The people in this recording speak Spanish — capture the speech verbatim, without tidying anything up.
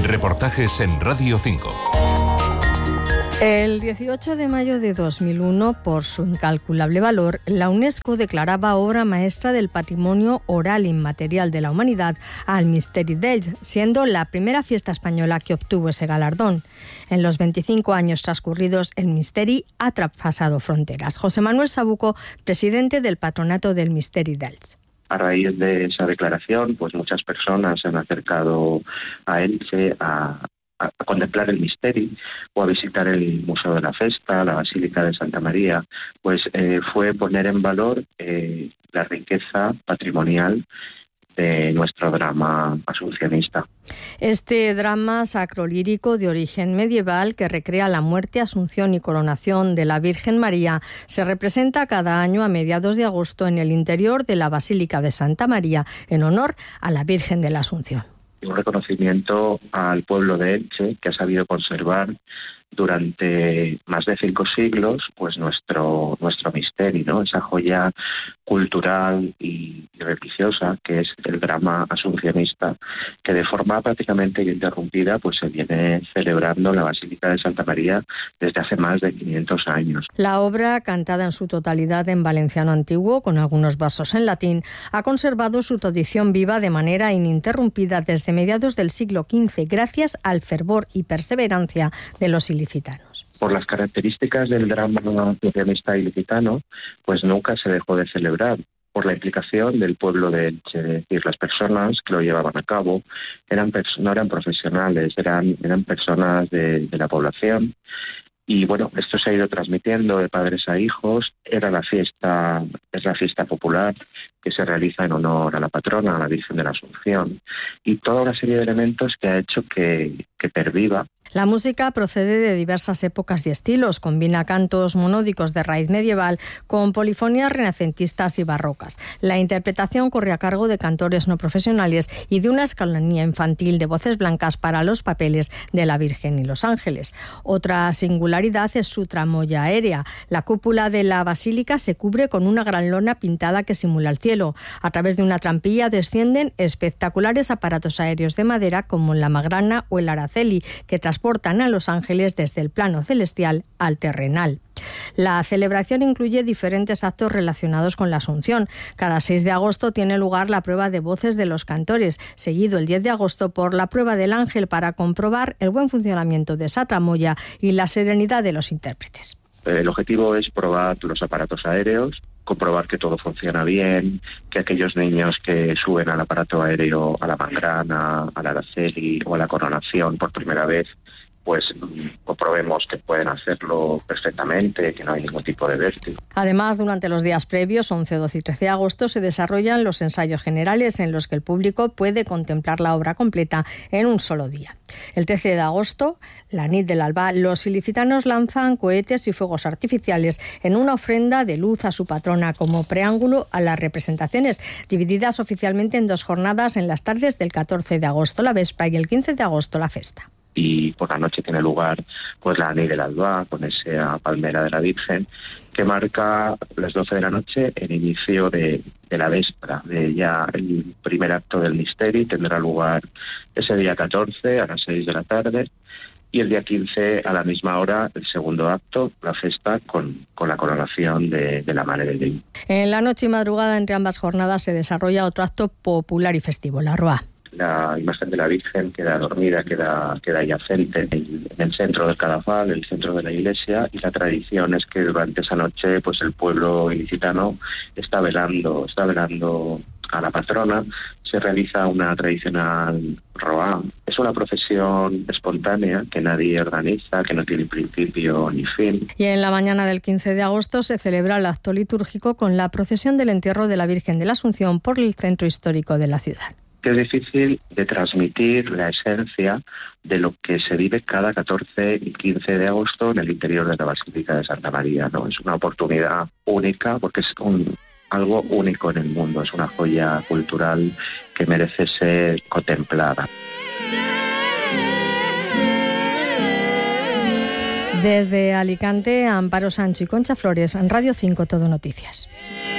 Reportajes en Radio cinco. El dieciocho de mayo de dos mil uno, por su incalculable valor, la UNESCO declaraba obra maestra del patrimonio oral inmaterial de la humanidad al Misteri d'Elx, siendo la primera fiesta española que obtuvo ese galardón. En los veinticinco años transcurridos, el Misteri ha traspasado fronteras. José Manuel Sabuco, presidente del patronato del Misteri d'Elx. A raíz de esa declaración, pues muchas personas se han acercado a Elche a, a, a contemplar el Misteri o a visitar el Museo de la Festa, la Basílica de Santa María. Pues eh, fue poner en valor eh, la riqueza patrimonial de nuestro drama asuncionista. Este drama sacrolírico de origen medieval que recrea la muerte, asunción y coronación de la Virgen María se representa cada año a mediados de agosto en el interior de la Basílica de Santa María en honor a la Virgen de la Asunción. Un reconocimiento al pueblo de Elche, que ha sabido conservar durante más de cinco siglos pues nuestro nuestro misterio, ¿no? Esa joya cultural y religiosa que es el drama asuncionista, que de forma prácticamente ininterrumpida pues se viene celebrando en la Basílica de Santa María desde hace más de quinientos años. La obra, cantada en su totalidad en valenciano antiguo, con algunos versos en latín, ha conservado su tradición viva de manera ininterrumpida desde mediados del siglo quince, gracias al fervor y perseverancia de los ilicitanos. Por las características del drama asuncionista ilicitano, pues nunca se dejó de celebrar, por la implicación del pueblo de Elche. Es decir, las personas que lo llevaban a cabo eran pers- no eran profesionales, eran, eran personas de, de la población. Y bueno, esto se ha ido transmitiendo de padres a hijos. Era la fiesta, es la fiesta popular que se realiza en honor a la patrona, a la Virgen de la Asunción, y toda una serie de elementos que ha hecho que, que perviva. La música procede de diversas épocas y estilos, combina cantos monódicos de raíz medieval con polifonías renacentistas y barrocas. La interpretación corre a cargo de cantores no profesionales y de una escolanía infantil de voces blancas para los papeles de la Virgen y los ángeles. Otra singularidad es su tramoya aérea. La cúpula de la basílica se cubre con una gran lona pintada que simula el cielo. A través de una trampilla descienden espectaculares aparatos aéreos de madera como la magrana o el araceli, que transportan a los ángeles desde el plano celestial al terrenal. La celebración incluye diferentes actos relacionados con la Asunción. Cada seis de agosto tiene lugar la prueba de voces de los cantores, seguido el diez de agosto por la prueba del ángel para comprobar el buen funcionamiento de esa tramoya y la serenidad de los intérpretes. El objetivo es probar los aparatos aéreos, comprobar que todo funciona bien, que aquellos niños que suben al aparato aéreo, a la magrana, al araceli o a la coronación por primera vez, pues comprobemos que pueden hacerlo perfectamente, que no hay ningún tipo de vértigo. Además, durante los días previos, once, doce y trece de agosto, se desarrollan los ensayos generales en los que el público puede contemplar la obra completa en un solo día. El trece de agosto, la nit del alba, los ilicitanos lanzan cohetes y fuegos artificiales en una ofrenda de luz a su patrona como preámbulo a las representaciones, divididas oficialmente en dos jornadas en las tardes del catorce de agosto la Vespa y el quince de agosto la Festa. Y por la noche tiene lugar pues la nit del alba con esa palmera de la Virgen que marca las doce de la noche el inicio de, de la véspera, de ya el primer acto del misterio. Tendrá lugar ese día catorce a las seis de la tarde y el día quince a la misma hora el segundo acto, la festa con, con la coronación de, de la Mare de Déu. En la noche y madrugada entre ambas jornadas se desarrolla otro acto popular y festivo, la Roa. La imagen de la Virgen queda dormida, queda, queda yacente en, en el centro del Cadafal, el centro de la iglesia, y la tradición es que durante esa noche pues el pueblo ilicitano está velando, está velando a la patrona. Se realiza una tradicional roa. Es una procesión espontánea que nadie organiza, que no tiene principio ni fin. Y en la mañana del quince de agosto se celebra el acto litúrgico con la procesión del entierro de la Virgen de la Asunción por el centro histórico de la ciudad. Es difícil de transmitir la esencia de lo que se vive cada catorce y quince de agosto en el interior de la Basílica de Santa María, ¿no? Es una oportunidad única porque es un, algo único en el mundo, es una joya cultural que merece ser contemplada. Desde Alicante, Amparo Sancho y Concha Flores, en Radio cinco Todo Noticias.